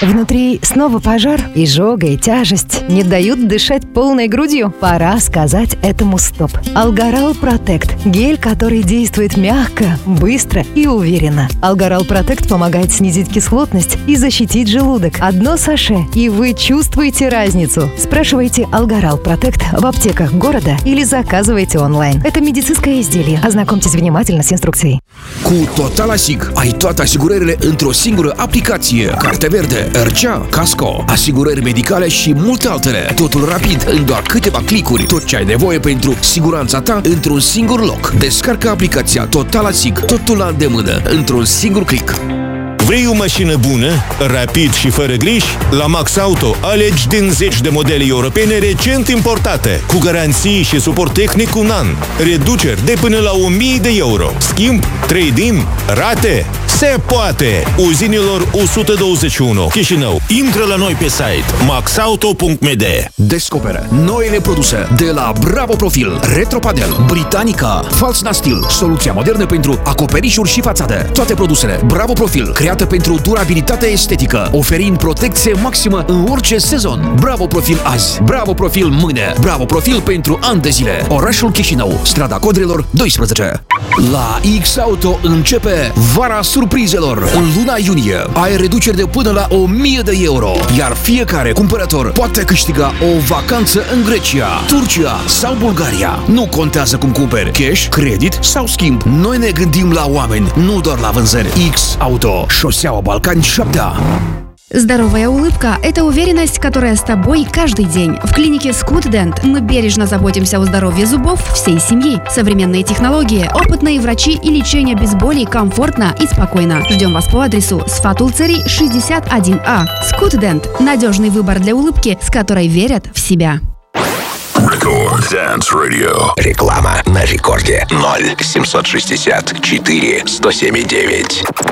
Внутри снова пожар, изжога и тяжесть не дают дышать полной грудью. Пора сказать этому стоп. Алгарал Протект – гель, который действует мягко, быстро и уверенно. Алгарал Протект помогает снизить кислотность и защитить желудок. Одно саше, и вы чувствуете разницу. Спрашивайте Алгарал Протект в аптеках города или заказывайте онлайн. Это медицинское изделие. Ознакомьтесь внимательно с инструкцией. Cu Totalasig ai toate asigurările într-o singură aplicație. Carte verde, RCA, Casco, asigurări medicale și multe altele. Totul rapid, în doar câteva clicuri. Tot ce ai nevoie pentru siguranța ta într-un singur loc. Descarcă aplicația Totalasig, totul la îndemână, într-un singur click. Vrei o mașină bună, rapid și fără griji? La Max Auto alegi din 10 de modele europene recent importate, cu garanții și suport tehnic un an, reduceri de până la 1000 de euro, schimb, trade-in, rate. Se poate! Uzinilor 121, Chișinău. Intră la noi pe site maxauto.md. Descoperă noile produse de la Bravo Profil, Retropadel, Britanica, Falsna Steel, soluția modernă pentru acoperișuri și fațade. Toate produsele Bravo Profil, create pentru durabilitate estetică, oferind protecție maximă în orice sezon. Bravo Profil azi, Bravo Profil mâine, Bravo Profil pentru ani de zile. Orașul Chișinău, strada Codrelor 12. La X-Auto începe vara surprizelor. În luna iunie ai reduceri de până la 1000 de euro, iar fiecare cumpărător poate câștiga o vacanță în Grecia, Turcia sau Bulgaria. Nu contează cum cumperi, cash, credit sau schimb. Noi ne gândim la oameni, nu doar la vânzări. X-Auto, șoseaua Balcani 7-a. Здоровая улыбка – это уверенность, которая с тобой каждый день. В клинике Skutdent мы бережно заботимся о здоровье зубов всей семьи. Современные технологии, опытные врачи и лечение без боли комфортно и спокойно. Ждем вас по адресу Сфатулцери 61А. Skutdent – надежный выбор для улыбки, с которой верят в себя. Рекорд Dance Radio. Реклама на рекорде 0 764 107 9.